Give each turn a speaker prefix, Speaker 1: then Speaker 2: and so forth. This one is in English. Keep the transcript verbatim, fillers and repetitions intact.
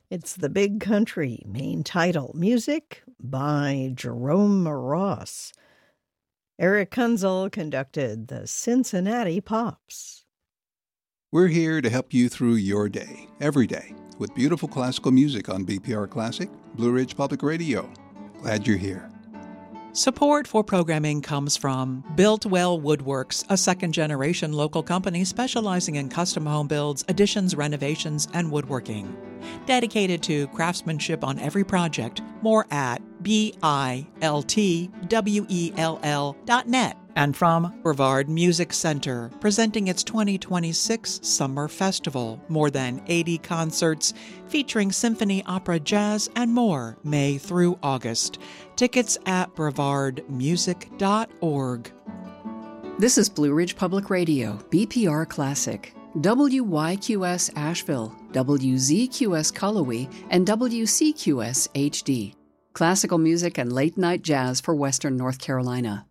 Speaker 1: It's The Big Country, main title. Music by Jerome Ross. Eric Kunzel conducted the Cincinnati Pops.
Speaker 2: We're here to help you through your day, every day, with beautiful classical music on B P R Classic, Blue Ridge Public Radio. Glad you're here.
Speaker 3: Support for programming comes from Builtwell Woodworks, a second-generation local company specializing in custom home builds, additions, renovations, and woodworking. Dedicated to craftsmanship on every project. More at B I L T W E L L dot net. And from Brevard Music Center, presenting its twenty twenty-six Summer Festival. More than eighty concerts featuring symphony, opera, jazz, and more, May through August. Tickets at brevard music dot org.
Speaker 4: This is Blue Ridge Public Radio, B P R Classic. W Y Q S Asheville, W Z Q S Cullowhee, and W C Q S H D. Classical music and late-night jazz for Western North Carolina.